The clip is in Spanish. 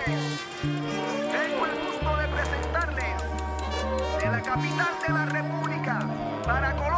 Tengo el gusto de presentarles de la capital de la República para